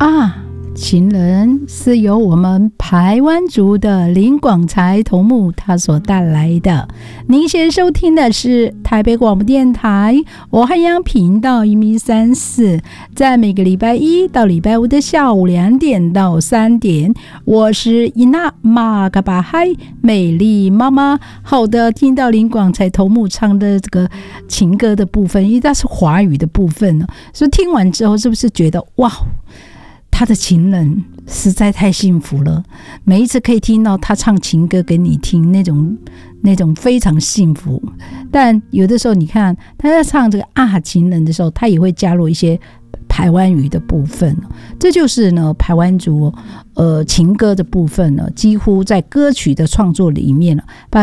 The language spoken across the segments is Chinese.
啊，情人是由我们排湾族的林广才头目他所带来的。您先收听的是台北广播电台我汉阳频道134，在每个礼拜一到礼拜五的下午2点到3点，我是伊娜玛嘎巴嗨美丽妈妈。好的，听到林广才头目唱的这个情歌的部分，因为它是华语的部分，所以听完之后是不是觉得哇，他的情人实在太幸福了，每一次可以听到他唱情歌给你听，那种非常幸福。但有的时候你看他在唱这个啊情人的时候，他也会加入一些排湾语的部分，这就是呢排湾族情歌的部分呢，几乎在歌曲的创作里面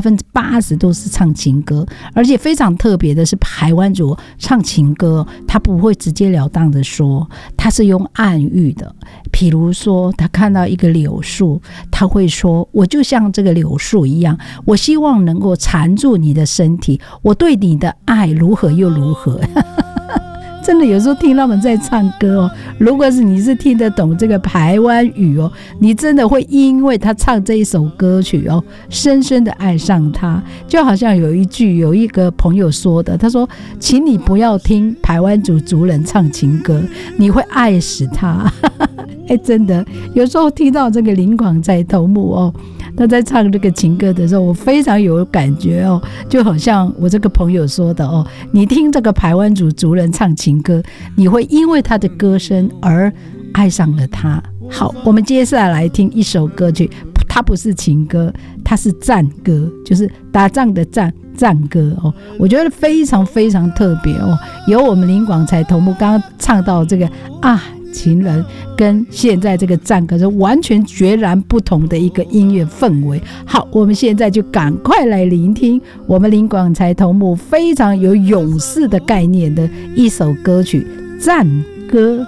80%都是唱情歌，而且非常特别的是，排湾族唱情歌，他不会直截了当的说，他是用暗喻的。比如说，他看到一个柳树，他会说：“我就像这个柳树一样，我希望能够缠住你的身体，我对你的爱如何又如何。”真的有时候听他们在唱歌哦，如果是你是听得懂这个排湾语哦，你真的会因为他唱这一首歌曲哦，深深的爱上他。就好像有一个朋友说的，他说：“请你不要听排湾族人唱情歌，你会爱死他。”真的，有时候听到这个林广才头目哦，他在唱这个情歌的时候，我非常有感觉哦，就好像我这个朋友说的哦，你听这个排湾族人唱情歌，你会因为他的歌声而爱上了他。好，我们接下来听一首歌曲，它不是情歌，它是战歌，就是打仗的战歌哦，我觉得非常非常特别哦。由我们林广才头目刚刚唱到这个啊情人，跟现在这个战歌是完全截然不同的一个音乐氛围。好，我们现在就赶快来聆听我们林广才头目非常有勇士的概念的一首歌曲《战歌》。